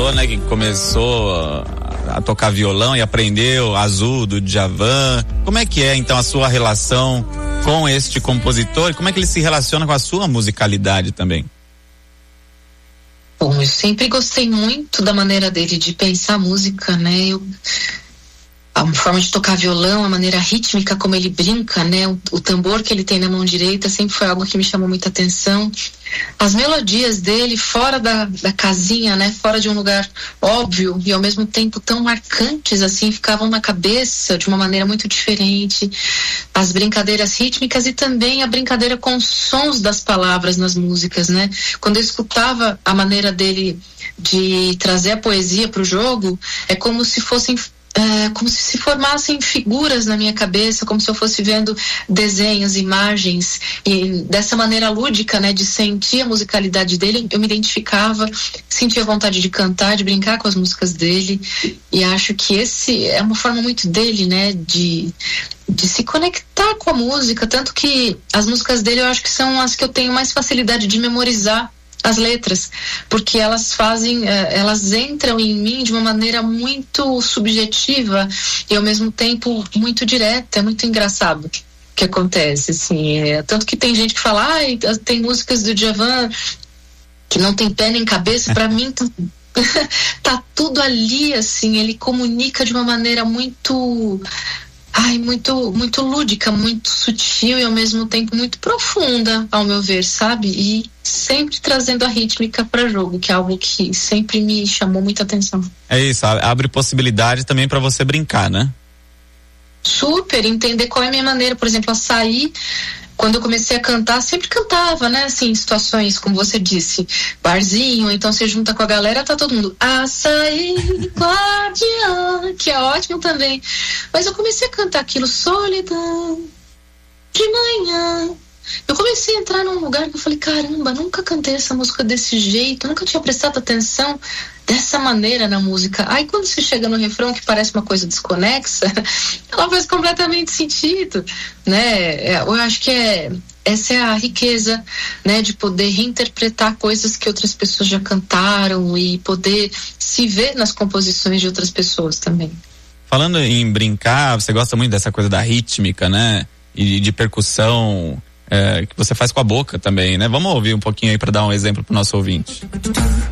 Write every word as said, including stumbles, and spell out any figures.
falou, né, que começou a, a tocar violão e aprendeu Azul do Djavan. Como é que é então a sua relação com este compositor e como é que ele se relaciona com a sua musicalidade também? Bom, eu sempre gostei muito da maneira dele de pensar música, né? Eu, a forma de tocar violão, a maneira rítmica como ele brinca, né? O, o tambor que ele tem na mão direita sempre foi algo que me chamou muita atenção. As melodias dele fora da, da casinha, né? Fora de um lugar óbvio e ao mesmo tempo tão marcantes, assim, ficavam na cabeça de uma maneira muito diferente. As brincadeiras rítmicas e também a brincadeira com os sons das palavras nas músicas, né? Quando eu escutava a maneira dele de trazer a poesia para o jogo, é como se fossem É, como se se formassem figuras na minha cabeça, como se eu fosse vendo desenhos, imagens, e dessa maneira lúdica, né, de sentir a musicalidade dele, eu me identificava, sentia vontade de cantar, de brincar com as músicas dele, e acho que esse é uma forma muito dele, né, de, de se conectar com a música, tanto que as músicas dele eu acho que são as que eu tenho mais facilidade de memorizar as letras, porque elas fazem, elas entram em mim de uma maneira muito subjetiva e ao mesmo tempo muito direta. É muito engraçado o que acontece, assim, é, tanto que tem gente que fala, ah, tem músicas do Djavan que não tem pé nem cabeça. Para mim tá, tá tudo ali, assim, ele comunica de uma maneira muito Ai, muito, muito lúdica, muito sutil e ao mesmo tempo muito profunda, ao meu ver, sabe? E sempre trazendo a rítmica para jogo, que é algo que sempre me chamou muita atenção. É isso, abre possibilidade também para você brincar, né? Super, entender qual é a minha maneira, por exemplo, açaí. Quando eu comecei a cantar, sempre cantava, né? Assim, situações, como você disse, barzinho, então você junta com a galera, tá todo mundo açaí, guardiã, que é ótimo também. Mas eu comecei a cantar aquilo, solidão, de manhã. Eu comecei a entrar num lugar que eu falei, caramba, nunca cantei essa música desse jeito, nunca tinha prestado atenção dessa maneira na música. Aí quando você chega no refrão, que parece uma coisa desconexa, ela faz completamente sentido, né? Eu acho que é, essa é a riqueza, né? De poder reinterpretar coisas que outras pessoas já cantaram e poder se ver nas composições de outras pessoas também. Falando em brincar, você gosta muito dessa coisa da rítmica, né? E de percussão, é, que você faz com a boca também, né? Vamos ouvir um pouquinho aí para dar um exemplo pro nosso ouvinte.